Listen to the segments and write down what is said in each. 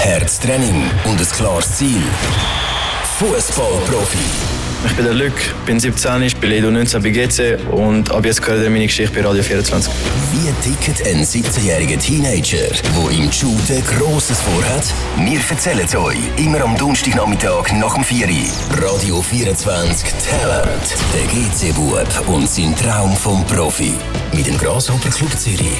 hartes Training und ein klares Ziel. Fußballprofi. Ich bin der Luc, bin 17, ich bin Ledo 19 bei GC und ab jetzt gehört meine Geschichte bei Radio 24. Wie tickt ein 17-jähriger Teenager, der im Shooten Grosses vorhat? Wir erzählen es euch immer am Donnerstagnachmittag nach dem 4 Uhr. Radio 24 Talent. Der GC-Bub und sein Traum vom Profi. Mit dem Grasshopper Club Zürich.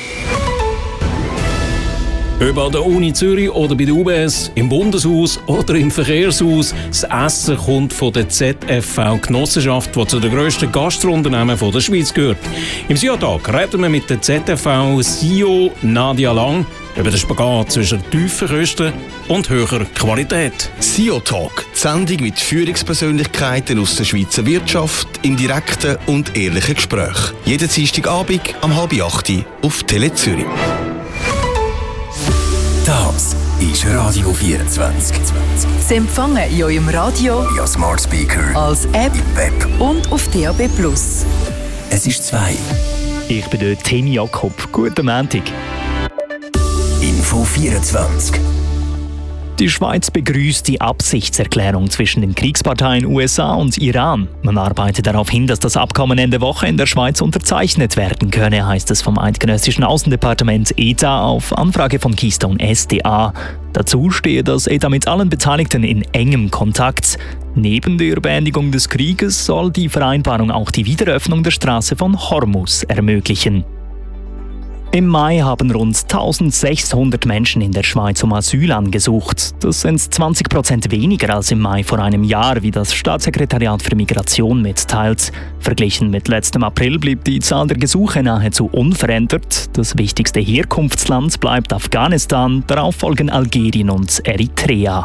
Ob an der Uni Zürich oder bei der UBS, im Bundeshaus oder im Verkehrshaus, das Essen kommt von der ZFV-Genossenschaft, die zu den grössten Gastrounternehmen der Schweiz gehört. Im SIO-Tag reden wir mit der ZFV-CEO Nadia Lang über den Spagat zwischen tiefen Kosten und höherer Qualität. SIO-Talk, die Sendung mit Führungspersönlichkeiten aus der Schweizer Wirtschaft im direkten und ehrlichen Gespräch. Jeden Dienstagabend um 7:30 auf Tele Zürich. Das ist Radio 24. Sie empfangen in eurem Radio, Ja, Smart Speaker, als App im Web. und auf DAB+. Es ist 2. Ich bin der Tini Jakob. Guten Montag. Info 24. Die Schweiz begrüßt die Absichtserklärung zwischen den Kriegsparteien USA und Iran. Man arbeitet darauf hin, dass das Abkommen Ende Woche in der Schweiz unterzeichnet werden könne, heißt es vom eidgenössischen Außendepartement ETA auf Anfrage von Keystone SDA. Dazu stehe das ETA mit allen Beteiligten in engem Kontakt. Neben der Beendigung des Krieges soll die Vereinbarung auch die Wiederöffnung der Straße von Hormuz ermöglichen. Im Mai haben rund 1600 Menschen in der Schweiz um Asyl angesucht. Das sind 20% weniger als im Mai vor einem Jahr, wie das Staatssekretariat für Migration mitteilt. Verglichen mit letztem April blieb die Zahl der Gesuche nahezu unverändert. Das wichtigste Herkunftsland bleibt Afghanistan, darauf folgen Algerien und Eritrea.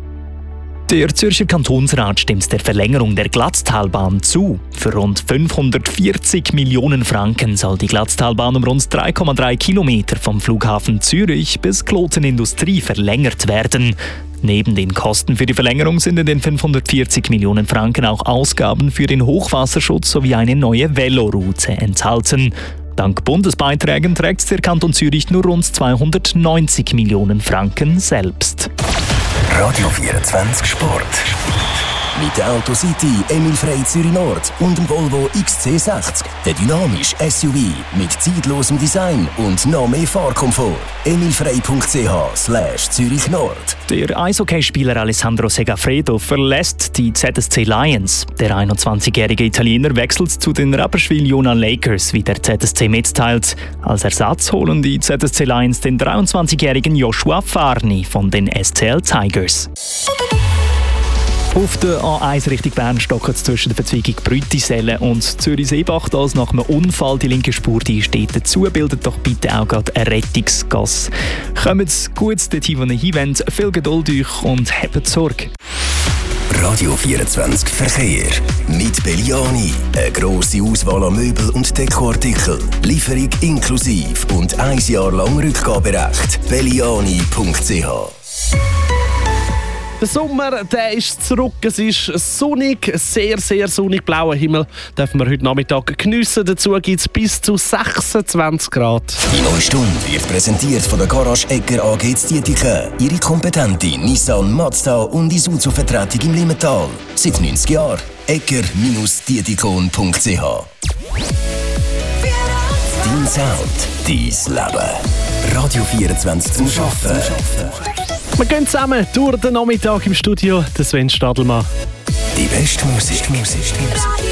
Der Zürcher Kantonsrat stimmt der Verlängerung der Glatztalbahn zu. Für rund 540 Millionen Franken soll die Glatztalbahn um rund 3,3 Kilometer vom Flughafen Zürich bis Kloten-Industrie verlängert werden. Neben den Kosten für die Verlängerung sind in den 540 Millionen Franken auch Ausgaben für den Hochwasserschutz sowie eine neue Veloroute enthalten. Dank Bundesbeiträgen trägt der Kanton Zürich nur rund 290 Millionen Franken selbst. Radio 24 Sport. Mit der Autocity Emil Frey Zürich Nord und dem Volvo XC60. Der dynamische SUV mit zeitlosem Design und noch mehr Fahrkomfort. emilfrey.ch/Zürich Nord. Der Eishockeyspieler Alessandro Segafredo verlässt die ZSC Lions. Der 21-jährige Italiener wechselt zu den Rapperswil-Jona Lakers, wie der ZSC mitteilt. Als Ersatz holen die ZSC Lions den 23-jährigen Joshua Farni von den SCL Tigers. Auf der A1 Richtung Bern stockt es zwischen der Verzweigung Brüttiselle und Zürich-Seebach. Das nach einem Unfall. Die linke Spur die steht dazu. Bildet doch bitte auch gerade eine Rettungsgasse. Kommt gut dorthin, wo ihr hinwollt. Viel Geduld euch und habt Sorge. Radio 24 Verkehr. Mit Belliani. Eine grosse Auswahl an Möbel und Dekoartikeln. Lieferung inklusiv und 1 Jahr lang Rückgaberecht. belliani.ch. Der Sommer, der ist zurück. Es ist sonnig, sehr, sehr sonnig. Blauer Himmel dürfen wir heute Nachmittag geniessen. Dazu gibt es bis zu 26 Grad. Die neue Stunde wird präsentiert von der Garage Egger AG Dietike. Ihre kompetente Nissan, Mazda und Isuzu-Vertretung im Limmental. Seit 90 Jahren. egger-dietikon.ch. Dein Sound, dein Leben. Radio 24 zum Arbeiten. Wir gehen zusammen durch den Nachmittag im Studio. Der Sven Stadelmann. Die beste Musik.